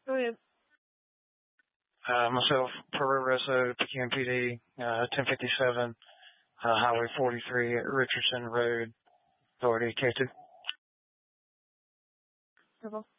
Go ahead. Myself, Peru Reso, Pecan PD, 1057, Highway 43 at Richardson Road, Authority K2.